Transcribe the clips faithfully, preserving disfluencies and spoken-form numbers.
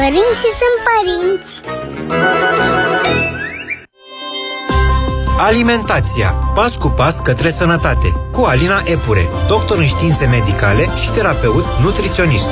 Părinții sunt părinți. Alimentația. Pas cu pas către sănătate. Cu Alina Epure, doctor în științe medicale și terapeut nutriționist.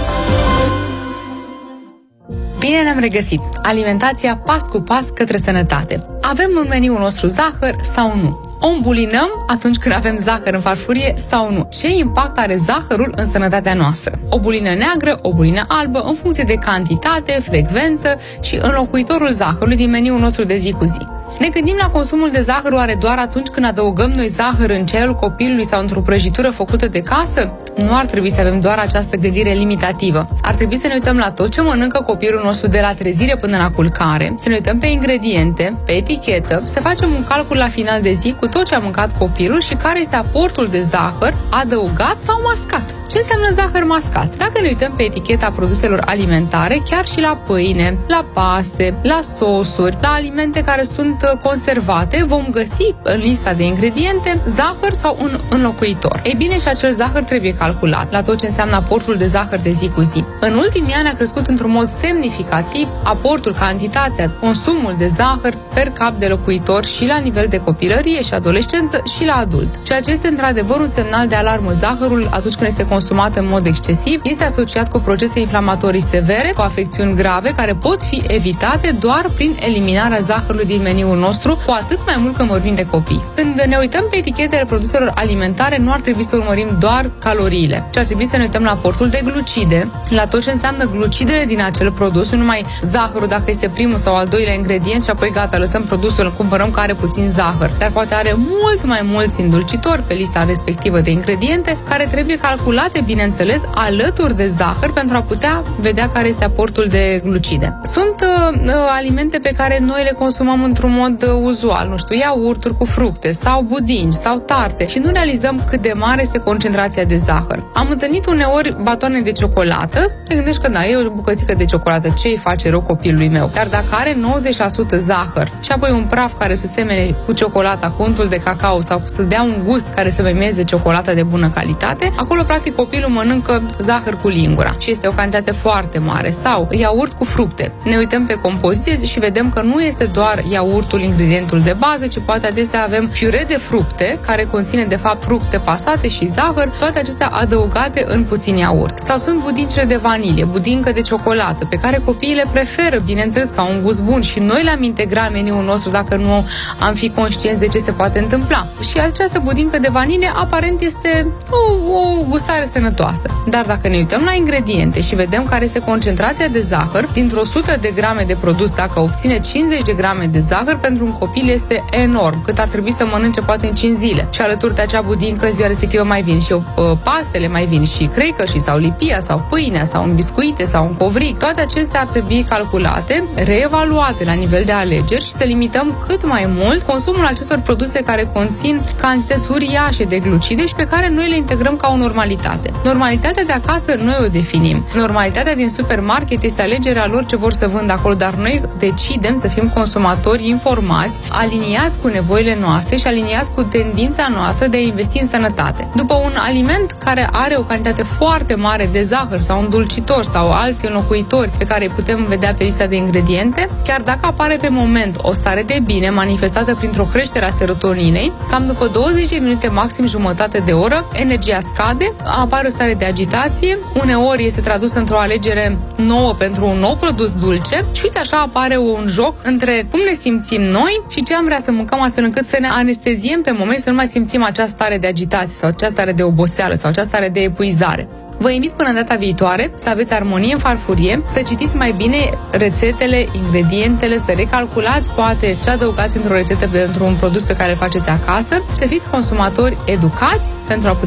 Bine ne-am regăsit! Alimentația pas cu pas către sănătate. Avem în meniul nostru zahăr sau nu? O îmbulinăm atunci când avem zahăr în farfurie sau nu? Ce impact are zahărul în sănătatea noastră? O bulină neagră, o bulină albă, în funcție de cantitate, frecvență și înlocuitorul zahărului din meniul nostru de zi cu zi. Ne gândim la consumul de zahăr oare doar atunci când adăugăm noi zahăr în ceaiul copilului sau într-o prăjitură făcută de casă? Nu ar trebui să avem doar această gândire limitativă. Ar trebui să ne uităm la tot ce mănâncă copilul nostru de la trezire până la culcare, să ne uităm pe ingrediente, pe etichetă, să facem un calcul la final de zi cu tot ce a mâncat copilul și care este aportul de zahăr adăugat sau mascat. Ce înseamnă zahăr mascat? Dacă ne uităm pe eticheta produselor alimentare, chiar și la pâine, la paste, la sosuri, la alimente care sunt conservate, vom găsi în lista de ingrediente zahăr sau un înlocuitor. Ei bine, și acel zahăr trebuie calculat la tot ce înseamnă aportul de zahăr de zi cu zi. În ultimii ani a crescut într-un mod semnificativ aportul, cantitatea, consumul de zahăr per cap de locuitor și la nivel de copilărie și adolescență și la adult. Ceea ce este într-adevăr un semnal de alarmă. Zahărul, atunci când este consumat în mod excesiv, este asociat cu procese inflamatorii severe, cu afecțiuni grave care pot fi evitate doar prin eliminarea zahărului din meniul nostru, cu atât mai mult când vorbim de copii. Când ne uităm pe etichetele produselor alimentare, nu ar trebui să urmărim doar caloriile, ci ar trebui să ne uităm la aportul de glucide, la tot ce înseamnă glucidele din acel produs, nu numai zahărul dacă este primul sau al doilea ingredient și apoi gata, lăsăm produsul, îl cumpărăm că are puțin zahăr, dar poate are mult mai mulți îndulcitori pe lista respectivă de ingrediente, care trebuie calculate, bineînțeles, alături de zahăr pentru a putea vedea care este aportul de glucide. Sunt uh, uh, alimente pe care noi le consumăm într-un mod uh, uzual, nu știu, iaurturi cu fructe sau budinci sau tarte și nu realizăm cât de mare este concentrația de zahăr. Am întâlnit uneori batoane de ciocolată, te gândești că da, e o bucățică de ciocolată, ce îi face rău copilului meu? Dar dacă are nouăzeci la sută zahăr și apoi un praf care se semene cu ciocolata, cu untul de cacao sau să dea un gust care să memeze ciocolata de bună calitate, acolo practic copilul mănâncă zahăr cu lingura și este o cantitate foarte mare. Sau iaurt cu fructe. Ne uităm pe compoziție și vedem că nu este doar iaurtul ingredientul de bază, ci poate adesea avem piure de fructe care conține de fapt fructe pasate și zahăr, toate acestea adăugate în puțin iaurt. Sau sunt budincile de vanilie, budincă de ciocolată, pe care copiii le preferă, bineînțeles, ca un gust bun și noi le-am integrat în meniul nostru dacă nu am fi conștienți de ce se poate întâmpla. Și această budincă de vanilie aparent este o, o gustare sănătoasă. Dar dacă ne uităm la ingrediente și vedem care este concentrația de zahăr, dintr-o sută de grame de produs, dacă obține cincizeci de grame de zahăr, pentru un copil este enorm, cât ar trebui să mănânce poate în cinci zile. Și alături de acea budincă, în ziua respectivă mai vin și uh, pastele, mai vin și cracker-și sau lipia sau pâinea sau un biscuite sau un covric. Toate acestea ar trebui calculate, reevaluate la nivel de alegeri și să limităm cât mai mult consumul acestor produse care conțin cantități uriașe de glucide și pe care noi le integrăm ca o normalitate. Normalitatea de acasă noi o definim. Normalitatea din supermarket este alegerea lor ce vor să vândă acolo, dar noi decidem să fim consumatori informați, aliniați cu nevoile noastre și aliniați cu tendința noastră de a investi în sănătate. După un aliment care are o cantitate foarte mare de zahăr sau îndulcitor sau alți înlocuitori pe care îi putem vedea pe lista de ingrediente, chiar dacă apare pe moment o stare de bine manifestată printr-o creștere a serotoninei, cam după douăzeci de minute, maxim jumătate de oră, energia scade, apare o stare de agitație, uneori este tradusă într-o alegere nouă pentru un nou produs dulce și uite așa apare un joc între cum ne simțim noi și ce am vrea să mâncăm, astfel încât să ne anesteziem pe moment, să nu mai simțim această stare de agitație sau această stare de oboseală sau această stare de epuizare. Vă invit până în data viitoare să aveți armonie în farfurie, să citiți mai bine rețetele, ingredientele, să recalculați poate ce adăugați într-o rețetă pentru un produs pe care îl faceți acasă și să fiți consumatori educați pentru a